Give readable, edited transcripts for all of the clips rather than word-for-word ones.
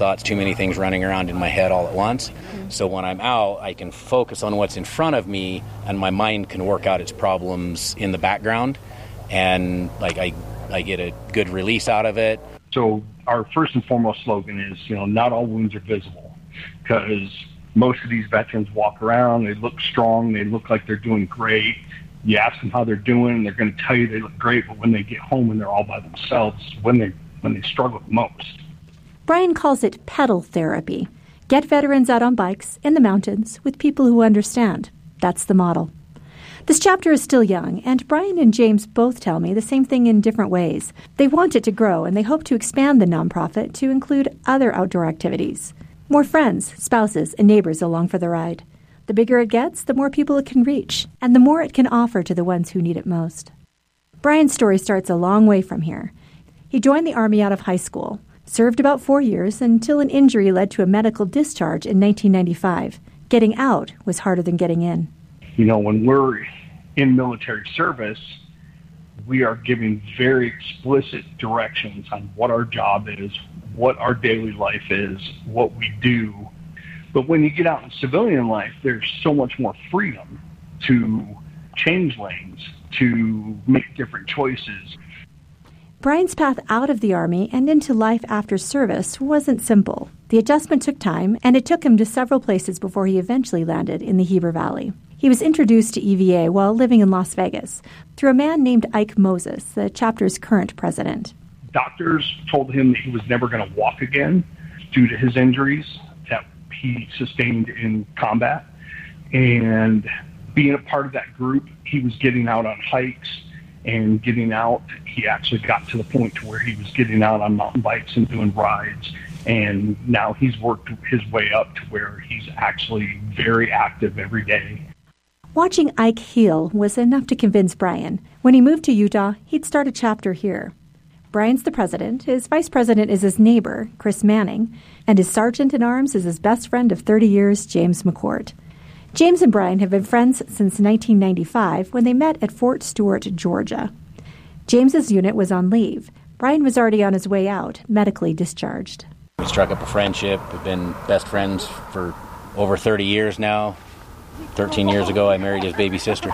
thoughts, too many things running around in my head all at once. So when I'm out, I can focus on what's in front of me, and my mind can work out its problems in the background, and I get a good release out of it. So our first and foremost slogan is, not all wounds are visible, because most of these veterans walk around, they look strong, they look like they're doing great. You ask them how they're doing, and they're going to tell you they look great, but when they get home and they're all by themselves, when they struggle the most. Brian calls it pedal therapy. Get veterans out on bikes in the mountains with people who understand. That's the model. This chapter is still young, and Brian and James both tell me the same thing in different ways. They want it to grow, and they hope to expand the nonprofit to include other outdoor activities. More friends, spouses, and neighbors along for the ride. The bigger it gets, the more people it can reach, and the more it can offer to the ones who need it most. Brian's story starts a long way from here. He joined the Army out of high school, served about 4 years until an injury led to a medical discharge in 1995. Getting out was harder than getting in. When we're in military service, we are giving very explicit directions on what our job is, what our daily life is, what we do. But when you get out in civilian life, there's so much more freedom to change lanes, to make different choices. Brian's path out of the Army and into life after service wasn't simple. The adjustment took time, and it took him to several places before he eventually landed in the Heber Valley. He was introduced to EVA while living in Las Vegas through a man named Ike Moses, the chapter's current president. Doctors told him that he was never going to walk again due to his injuries that he sustained in combat. And being a part of that group, he was getting out on hikes and getting out. He actually got to the point to where he was getting out on mountain bikes and doing rides. And now he's worked his way up to where he's actually very active every day. Watching Ike heal was enough to convince Brian. When he moved to Utah, he'd start a chapter here. Brian's the president, his vice president is his neighbor, Chris Manning, and his sergeant-in-arms is his best friend of 30 years, James McCourt. James and Brian have been friends since 1995 when they met at Fort Stewart, Georgia. James's unit was on leave. Brian was already on his way out, medically discharged. We struck up a friendship. We've been best friends for over 30 years now. 13 years ago, I married his baby sister.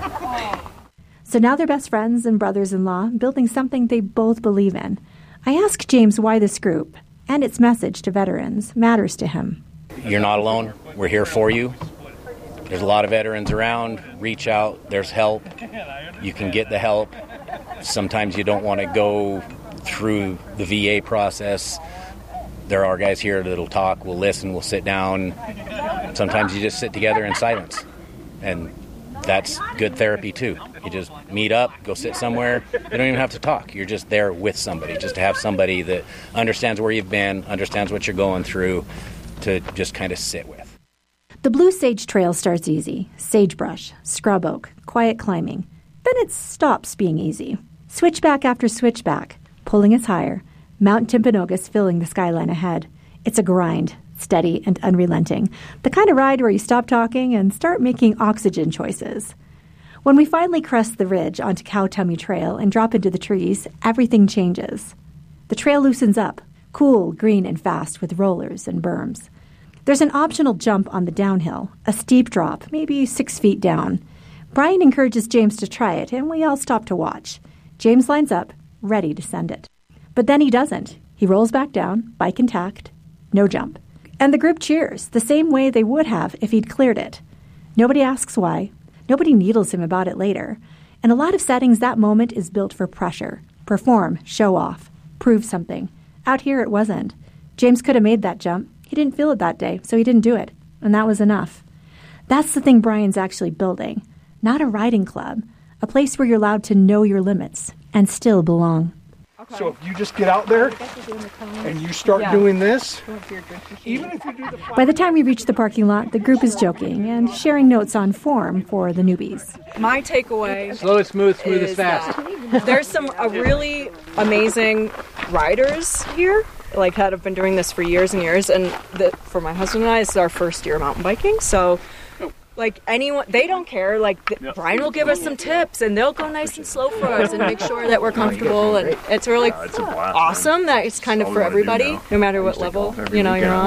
So now they're best friends and brothers-in-law, building something they both believe in. I asked James why this group and its message to veterans matters to him. You're not alone. We're here for you. There's a lot of veterans around. Reach out. There's help. You can get the help. Sometimes you don't want to go through the VA process. There are guys here that'll talk, we'll listen, we'll sit down. Sometimes you just sit together in silence. And that's good therapy too. You just meet up, go sit somewhere. You don't even have to talk. You're just there with somebody, just to have somebody that understands where you've been, understands what you're going through, to just kind of sit with. The Blue Sage Trail starts easy. Sagebrush, scrub oak, quiet climbing. Then it stops being easy. Switchback after switchback, pulling us higher. Mount Timpanogos filling the skyline ahead. It's a grind, steady and unrelenting. The kind of ride where you stop talking and start making oxygen choices. When we finally crest the ridge onto Cow Tummy Trail and drop into the trees, everything changes. The trail loosens up, cool, green, and fast with rollers and berms. There's an optional jump on the downhill, a steep drop, maybe 6 feet down. Brian encourages James to try it, and we all stop to watch. James lines up, ready to send it. But then he doesn't. He rolls back down, bike intact, no jump. And the group cheers, the same way they would have if he'd cleared it. Nobody asks why. Nobody needles him about it later. In a lot of settings, that moment is built for pressure. Perform, show off, prove something. Out here, it wasn't. James could have made that jump. He didn't feel it that day, so he didn't do it. And that was enough. That's the thing Brian's actually building. Not a riding club. A place where you're allowed to know your limits and still belong. Okay. So if you just get out there and you start doing this, even if you do the... By the time we reach the parking lot, the group is joking and sharing notes on form for the newbies. My takeaway... Slow and smooth as fast. There's some really amazing riders here, that have been doing this for years and years. And for my husband and I, this is our first year mountain biking. So like anyone, they don't care. Like Brian will give us some tips, and they'll go nice and slow for us and make sure that we're comfortable. And it's really awesome that it's kind of for everybody, no matter what level you're on.